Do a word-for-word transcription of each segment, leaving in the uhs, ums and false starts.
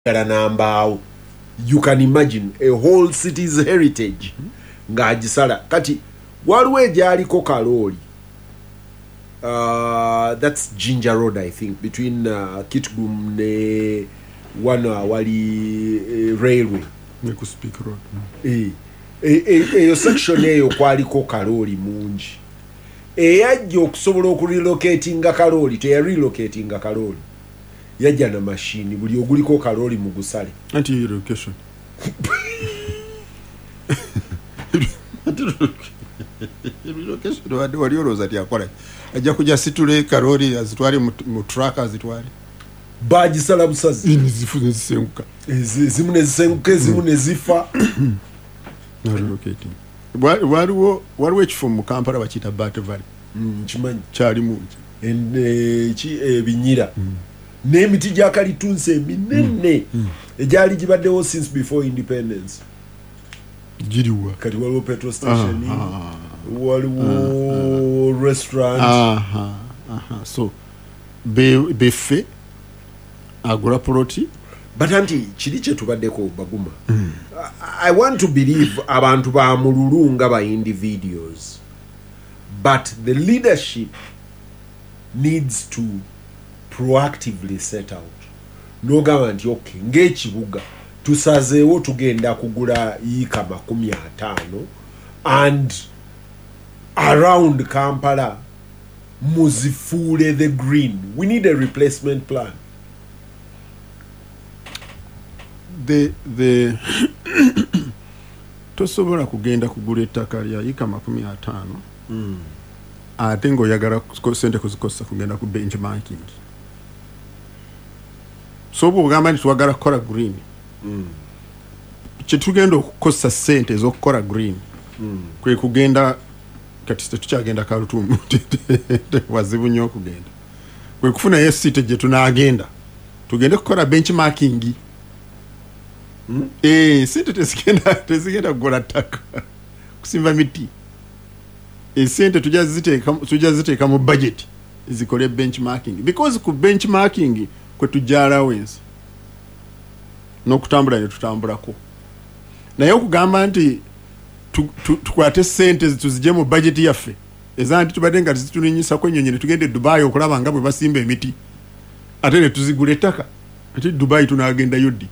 Nambao. You can imagine a whole city's heritage. Ngajisala. Kati, walwe jaliko Kaloli. Uh, that's Ginger Road, I think, between uh, Kitgum ne Wana Wali uh, Railway. Make speak road. Eh, eh, eh, eh, section eyo kwaliko Kaloli mungi. Eyajja okusobola okurelocatinga Kaloli, teya relocatinga Kaloli. Yajja na machine buli oguliko Kaloli mu gusale. Anti relocation. Relocation wadi wali oroza ti akola. Ajja kuja situle Kaloli azitwali mu truck azitwali. Baji sala busazi. Ini zifuze zisenguka. Zimu ne zisenguka, zimu ne zifa. Na relocating. Waliwo waliwo ekifo mu Kampala bakita Bate Valley. Mm, chimanyi. Chali mungi. En chi ebinyira. Mm. N'emiti gyakalitunse minene mm. Ejali gibaddewo since before independence. Giriwa. Kati waliwo petrol station, ah, ah, waliwo ah, restaurant. Aha, aha. So be befe agura proti. But anti chiri kye tubaddeko Baguma. Mm. I, I want to believe abantu ba mululu nga ba individuals. But the leadership needs to proactively set out. No nti okay, ng'ekibuga tusazeewo tugenda kugula yika makumi ataano and around Kampala muzifuule the green. We need a replacement plan. The the tosobola kugenda kugula ettaka lya yika makumi ataano. Mm. Ate ng'oyagala sente kuzikosa kugenda ku benchmarking. So bugamba nti twagala kukola green. Mm. Kyetugenda okukosa sente ez'okukola green. Mm. Kwe kugenda kati tetukyagenda Kalutumu wazibu nnyo okugenda. Kwe kufuna ye site gye tunaagenda tugende kukola benchmarking. Mm. Eh, sente tezigenda tezigenda kugola ttaka kusimba miti. Esente tujja ziteeka tujja ziteeka mu budget zikole benchmarking because ku benchmarking kwe tujja allowance n'okutambula ne tutambulako naye okugamba nti tukwate sente tuzije mu budget yaffe ezanti tubadde nga zitulinyisa kwennyonyi ne tugende Dubai okulaba nga bwe basimba emiti ate ne tuzigula ettaka ate Dubai tunaagenda yoddi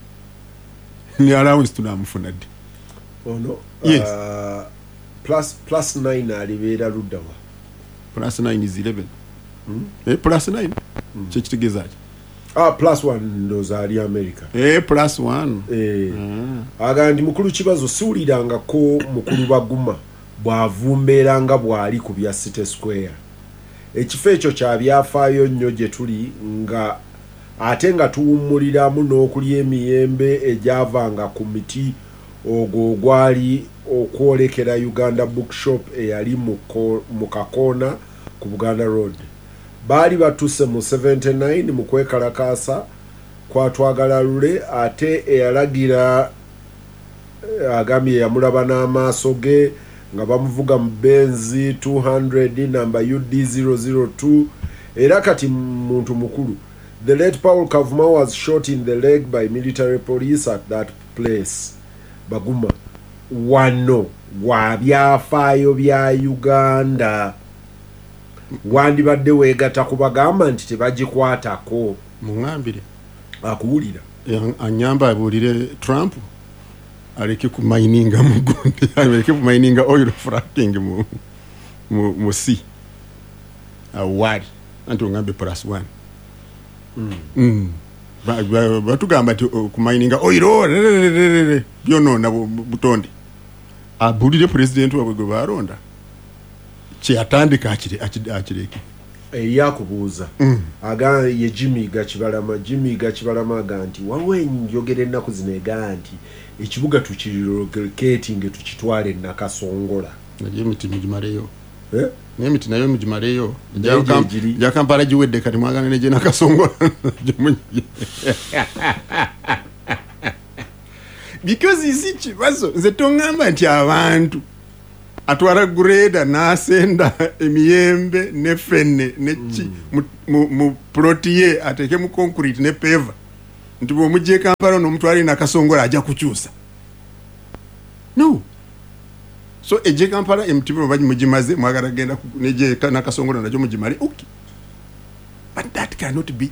ne allowance tunamufuna ddi. Oh no. Yes. Uh, plus plus nine alibera luddawa. Plus nine is eleven. Hmm? Eh, plus nine. Mm. Chekitegeeza ki? Ah, plus one ndoza ali America. Eh, plus one. Eh. Ah. Agandi mukulu kibazo siwuliranga ko mukulu Baguma bwavumbeeranga bwali ku bya City Square. Ekifo ekyo kya byafaayo nnyo gye tuli nga ate nga tuwummuliramu n'okulya emiyembe egyavanga ku miti ogwo gwali okwolekera Uganda Bookshop eyali mu Kakoona ku Buganda Road. Baali batuse mu seventy-nine mu kwekalakaasa kwatwagala lule ate eyalagira agambye yamulaba n'amaaso ge nga bamuvuga mu Benzi two hundred number U D zero zero two era kati muntu mukulu. The late Paul Kavuma was shot in the leg by military police at that place. Baguma wano wa byafaayo bya Uganda wandibadde weegata kubagamba nti tebagikwatako muŋambire akuwulira anyamba abuulire Trump aleke ku mininga mu gundi aleke ku mininga oil fracking mu mu mu si awali anti ongambe plus one. Mm. Mm. Batugamba ti ku mininga oil byonona butonde abulire president wabwe gwe baronda kye atandika akire akireke eyakubuuza mm. aga ye Jimmy Gakibalama Jimmy Gakibalama ganti wawe njogere ennaku zino eganti ekibuga tukirilocating tukitwale Nakasongola naye emiti mugimaleyo eh n'emiti nayo mugimaleyo ja Kampala giwedde kati mwagana ne gye Nakasongola because isi kibazo nze tongamba nti abantu atwara greda nasenda emiyembe ne fenne ne chi mm. mu, mu, mu protie ateke mu concrete ne peva nti bw'omugye Kampala n'omutwala na Kasongola ajja kukyusa. No. So eje Kampala emtibo baji mujimaze mwagala genda neje na Kasongola najo mujimale. Okay. But that cannot be.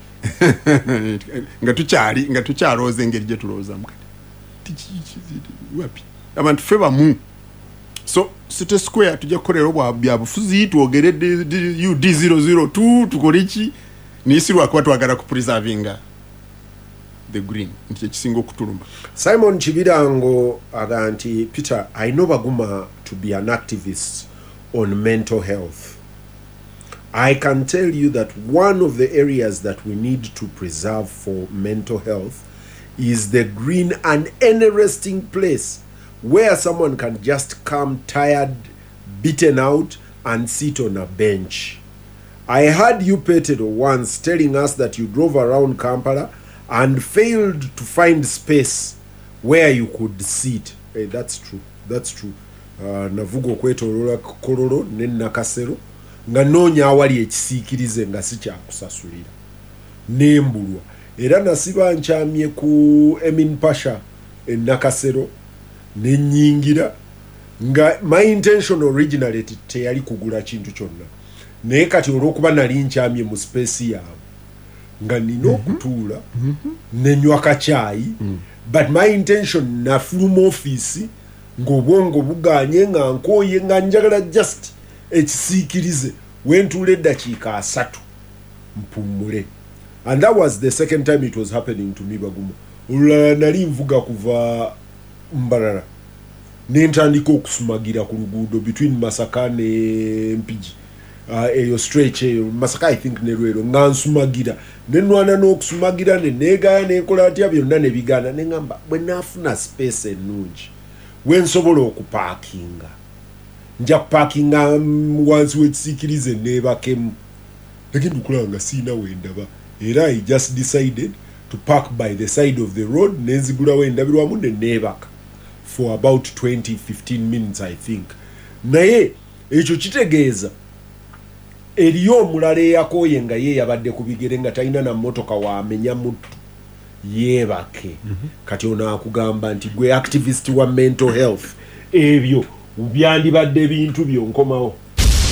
nga tukyali nga tukyaroze engeri gye tulowooza mukati. Wapi? Abantu feba mu. So City Square tujja kukolera obwa byabufuzi twogeredde U D zero zero two tukolichi nisirwa kwa twagala ku preservinga the green nti ekisinga okutuluma. Simon Chibirango aganti Peter, I know Baguma to be an activist on mental health. I can tell you that one of the areas that we need to preserve for mental health is the green, and any resting place where someone can just come tired, beaten out, and sit on a bench. I heard you, Peter, once telling us that you drove around Kampala and failed to find space where you could sit. Hey, that's true. That's true. Uh, Navugo kwetolola Kololo ne Nakasero nga noonya awali ekisiikirize nga si kyakusasulira nembulwa. Era nasiba nkyamye ku Emin Pasha e Nakasero ne nyingira nga my intention originally teyali kugula kintu kyonna, naye kati olw'okuba nali nkyamye mu space yaabwe nga nina okutuula nenywa kacaayi, but my intention nafuluma office ng'obwongo buganye nga nkooye nga njagala just ekisiikirize wentuula eddakiika asatu mpumule. And that was the second time it was happening to me Baguma. Olulala nali nvuga kuva Mbarara nentandika okusumagira ku luguudo between Masaka ne Mpigi. Uh, eyo stretch eyo Masaka I think ne Lwero nga nsumagira nenwana n'okusumagira ne neegaya nekola atya byonna ne bigana ne ngamba bwe naafuna space ennungi wensobola okuparkinga nja kuparkinga wansi w'ekisiikirize neebakemu, lakini nkulanga siina wendaba. Era I just decided to park by the side of the road nenzigulawo endabirwamu ne neebaka for about twenty fifteen minutes I think. Naye ekyo kitegeeza eriyo omulala eyakooye nga ye yabadde ku bigere nga talina na mmotoka wamenya muttu yeebake. Mm-hmm. Kati ono akugamba nti gwe activist wa mental health ebyo byandibadde bintu byonkomawo.